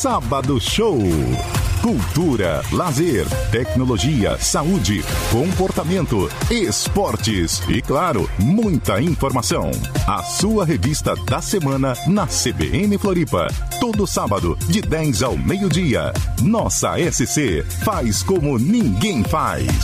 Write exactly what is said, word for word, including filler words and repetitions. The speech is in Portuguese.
Sábado Show. Cultura, lazer, tecnologia, saúde, comportamento, esportes e, claro, muita informação. A sua revista da semana na C B N Floripa. Todo sábado, de dez ao meio-dia. Nossa S C faz como ninguém faz.